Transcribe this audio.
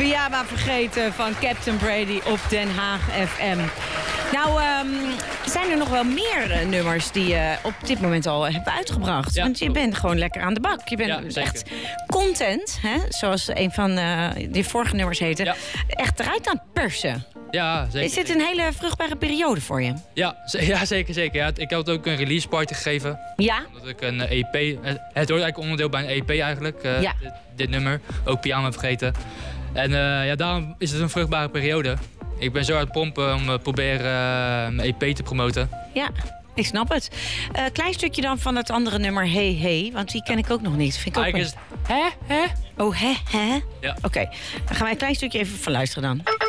Pyjama vergeten van Captain Brady op Den Haag FM. Nou, zijn er nog wel meer nummers die je op dit moment al hebt uitgebracht? Ja, want je bent gewoon lekker aan de bak. Je bent echt content, hè? Zoals een van die vorige nummers heette. Ja. Echt eruit aan het persen. Ja, zeker. Is dit een hele vruchtbare periode voor je? Ja, zeker. Ja, ik had ook een release party gegeven. Ja? Omdat ik een EP... Het hoort eigenlijk onderdeel bij een EP eigenlijk. Dit nummer. Ook Pyjama vergeten. En daarom is het een vruchtbare periode. Ik ben zo aan het pompen om proberen mijn EP te promoten. Ja, ik snap het. Klein stukje dan van het andere nummer Hey Hey. Want die ken ik ook nog niet. Vind ik ook is het hè? Oh, hè? Ja. Oké, dan gaan wij een klein stukje even van luisteren dan.